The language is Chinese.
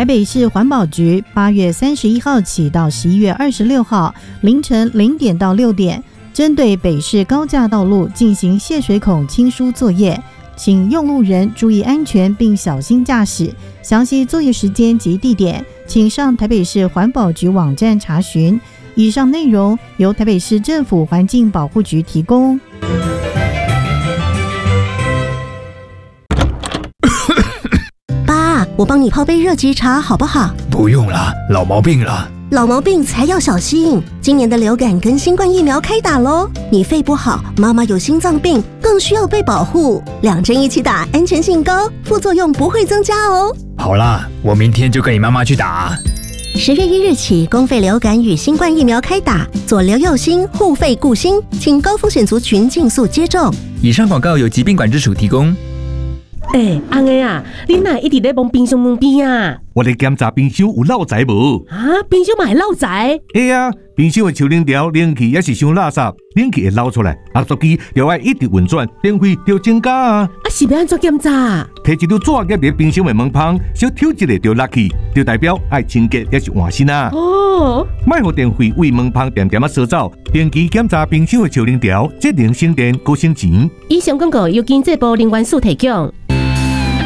台北市环保局8月31号起到11月26号凌晨0点到6点，针对北市高架道路进行泄水孔清疏作业，请用路人注意安全并小心驾驶。详细作业时间及地点，请上台北市环保局网站查询。以上内容由台北市政府环境保护局提供。 爸，我帮你泡杯热吉茶好不好？ 不用了，老毛病了。 老毛病才要小心，今年的流感跟新冠疫苗开打咯，你肺不好，妈妈有心脏病，更需要被保护。2针一起打，安全性高，副作用不会增加哦。 好啦，我明天就跟你妈妈去打。 10月1日起，公费流感与新冠疫苗开打，左流右心，护肺顾心，请高风险族群尽速接种。 以上广告由疾病管制署提供。 安个啊，你哪一直在摸冰箱门边啊？ 我咧检查冰箱有漏财无？ 啊，冰箱嘛会漏财？ 冰箱的抽冷条冷气也是伤垃圾，冷气会漏出来，压缩机就要一直运转，电费就增加啊！ 是要安怎检查？ 摕一溜纸夹入冰箱的门旁，小挑一个就落去，就代表爱清洁也是换新啊！莫互电费为门旁点点烧走，定期检查冰箱的抽冷条，节能省电，高省钱。 以上广告由经济部能源署提供。